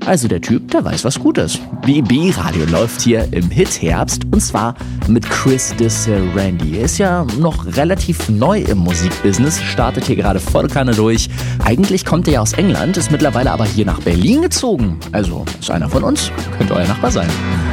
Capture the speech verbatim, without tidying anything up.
Also der Typ, der weiß, was gut ist. B B-Radio läuft hier im Hit-Herbst und zwar mit Chris Randy. Er ist ja noch relativ neu im Musikbusiness, startet hier gerade voll Kanne durch. Eigentlich kommt er ja aus England, ist mittlerweile aber hier nach Berlin gezogen. Also ist einer von uns, könnte euer Nachbar sein.